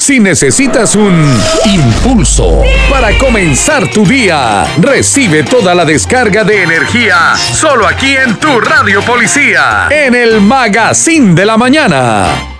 Si necesitas un impulso para comenzar tu día, recibe toda la descarga de energía solo aquí en tu Radio Policía, en el Magazine de la Mañana.